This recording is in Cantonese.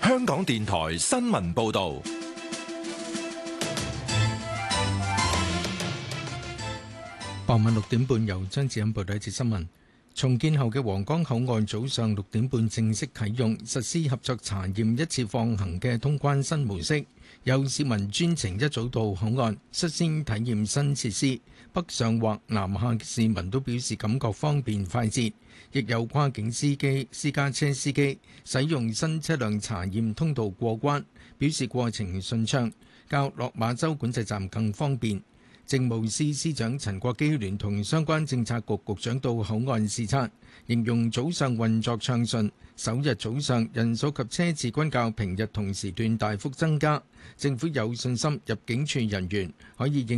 香港電台新聞報道。 傍晚6點半，由張子欣報道一節新聞。重建後嘅皇崗口岸早上6點半正式啟用，實施合作查驗一次放行嘅通關新模式。有市民專程一早到口岸率先體驗新設施，北上或南下嘅市民都表示感覺方便快捷。亦有跨境司機、私家車司機使用新車輛查驗通道過關，表示過程順暢，較落馬洲管制站更方便。政務司司長陳國基聯同相關政策局局長到口岸視察，形容早上運作暢順，首日早上人數及車次均較平日同時段大幅增加。政府有信心入境處人員可以應